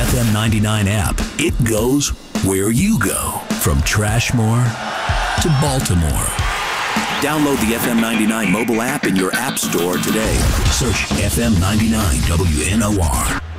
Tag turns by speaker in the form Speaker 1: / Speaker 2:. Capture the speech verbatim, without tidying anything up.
Speaker 1: F M ninety-nine app. It goes where you go. From Trashmore to Baltimore. Download the F M ninety-nine mobile app in your app store today. Search F M ninety-nine W N O R.